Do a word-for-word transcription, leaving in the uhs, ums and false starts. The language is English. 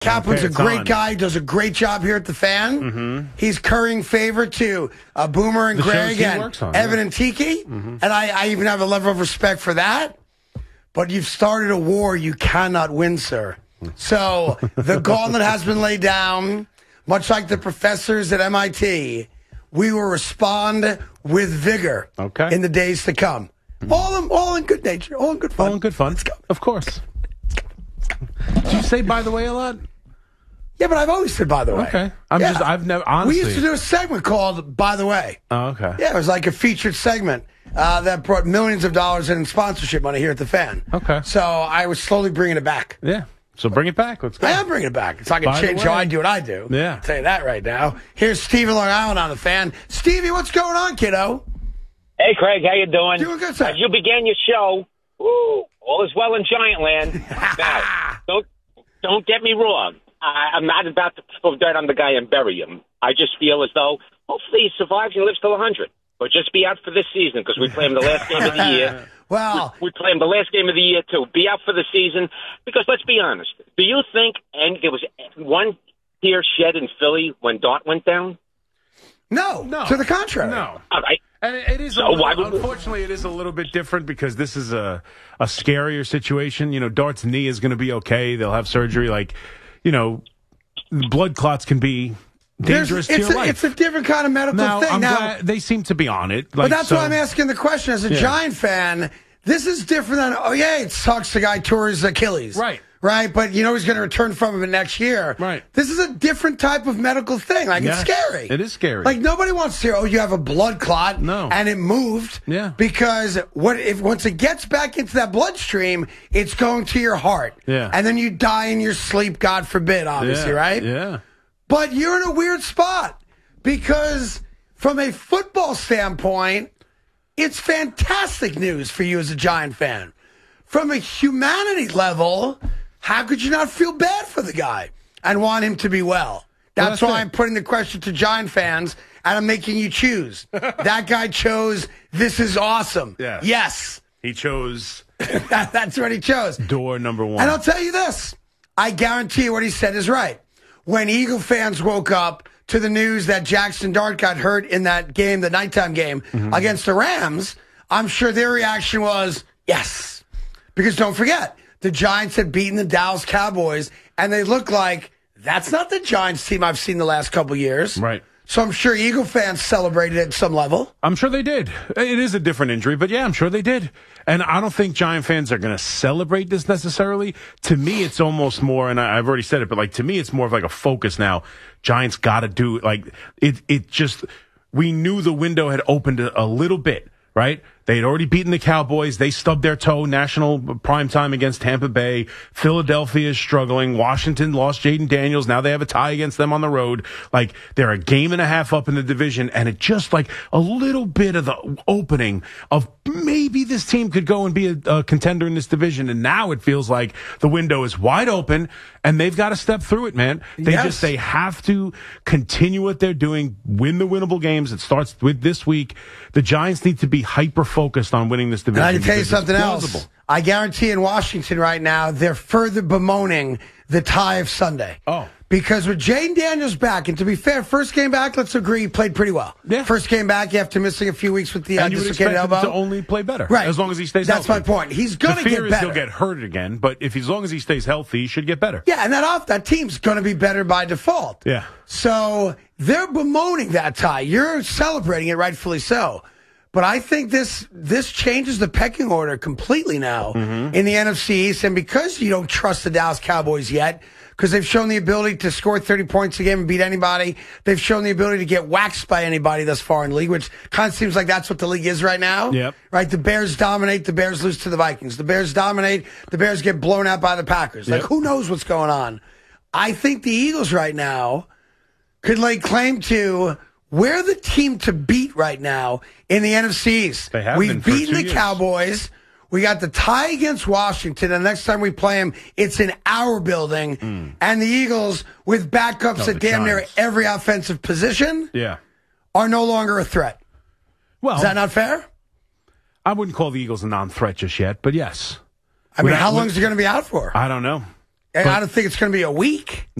Kaplan's Okay, a great on. guy, does a great job here at the Fan. Mm-hmm. He's currying favor to uh, Boomer and The shows Greg he and works on, Evan yeah. and Tiki. Mm-hmm. And I, I even have a level of respect for that. But you've started a war you cannot win, sir. So the gauntlet has been laid down, much like the professors at M I T. We will respond with vigor Okay. in the days to come. All in, all in good nature, all in good fun. All in good fun. Let's go. Of course. Do you say by the way a lot? Yeah, but I've always said, by the way. Okay. I'm Yeah. just, I've never, honestly. We used to do a segment called By the Way. Oh, okay. Yeah, it was like a featured segment uh, that brought millions of dollars in sponsorship money here at the Fan. Okay. So I was slowly bringing it back. Yeah. So bring it back. Let's go. I am bringing it back. It's not going By to the change how way. I do what I do. Yeah. I'll tell you that right now. Here's Stevie Long Island on the Fan. Stevie, what's going on, kiddo? Hey, Craig, how you doing? Doing good, sir. As you began your show, woo, all is well in Giant Land. Now, don't, don't get me wrong. I, I'm not about to throw dirt on the guy and bury him. I just feel as though hopefully he survives and lives till one hundred. But just be out for this season because we play him the last game of the year. Well, We play him the last game of the year, too. Be out for the season because let's be honest. Do you think and there was one tear shed in Philly when Dart went down? no. No. To the contrary. No. All right. And it it is, So a little, why would- unfortunately, it is a little bit different because this is a, a scarier situation. You know, Dart's knee is going to be okay. They'll have surgery. Like, you know, blood clots can be There's- dangerous to it's, your a, life. it's a different kind of medical now, thing. I'm now, glad they seem to be on it. but Like, that's so, why I'm asking the question as a Yeah. Giant fan. This is different than, oh, yeah, it sucks the guy tore his Achilles. Right. Right, but you know he's going to return from it next year. Right. This is a different type of medical thing. Like, Yes, it's scary. it is scary. Like, nobody wants to hear, oh, you have a blood clot. No. And it moved. Yeah. Because what if once it gets back into that bloodstream, it's going to your heart. Yeah. And then you die in your sleep, God forbid, obviously, yeah, right? Yeah. But you're in a weird spot because from a football standpoint, it's fantastic news for you as a Giant fan. From a humanity level, how could you not feel bad for the guy and want him to be well? That's, Well, that's why it. I'm putting the question to Giant fans, and I'm making you choose. That guy chose, this is awesome. Yes. Yes. He chose That- That's what he chose. door number one. And I'll tell you this. I guarantee you what he said is right. When Eagle fans woke up to the news that Jackson Dart got hurt in that game, the nighttime game Mm-hmm. against the Rams, I'm sure their reaction was, yes. Because don't forget, the Giants had beaten the Dallas Cowboys, and they look like that's not the Giants team I've seen the last couple years. Right. So I'm sure Eagle fans celebrated at some level. I'm sure they did. It is a different injury, but yeah, I'm sure they did. And I don't think Giant fans are going to celebrate this necessarily. To me, it's almost more, and I, I've already said it, but like to me, it's more of like a focus now. Giants got to do like it. It just we knew the window had opened a, a little bit, right? They had already beaten the Cowboys. They stubbed their toe national primetime against Tampa Bay. Philadelphia is struggling. Washington lost Jaden Daniels. Now they have a tie against them on the road. Like, they're a game and a half up in the division, and it just like a little bit of the opening of maybe this team could go and be a, a contender in this division. And now it feels like the window is wide open, and they've got to step through it, man. They Yes. just, they have to continue what they're doing, win the winnable games. It starts with this week. The Giants need to be hyper focused on winning this division. And I can tell you because it's something else. plausible. I guarantee in Washington right now, they're further bemoaning the tie of Sunday. Oh. Because with Jaden Daniels back, and to be fair, first game back, let's agree, he played pretty well. Yeah. First game back after missing a few weeks with the uh, And you would dislocated expect him elbow. to only play better, Right. as long as he stays That's healthy. my point. He's going to The fear get is better. he'll get hurt again, but if as long as he stays healthy, he should get better. Yeah, and that off that team's going to be better by default. Yeah. So they're bemoaning that tie. You're celebrating it, rightfully so. But I think this this changes the pecking order completely now Mm-hmm. in the N F C East. And because you don't trust the Dallas Cowboys yet, because they've shown the ability to score thirty points a game and beat anybody, they've shown the ability to get waxed by anybody thus far in the league, which kind of seems like that's what the league is right now. Yep. Right? The Bears dominate, the Bears lose to the Vikings. The Bears dominate, the Bears get blown out by the Packers. Like, Yep. who knows what's going on? I think the Eagles right now could lay claim to we're the team to beat right now in the N F C East. They have We've been for beaten two the years. Cowboys. We got the tie against Washington, and next time we play them, it's in our building. And the Eagles, with backups No, at the damn near Giants. every offensive position, Yeah. are no longer a threat. Well, Is that not fair? I wouldn't call the Eagles a non-threat just yet, but yes. I mean, Without- how long with- is he going to be out for? I don't know. And I don't think it's going to be a week.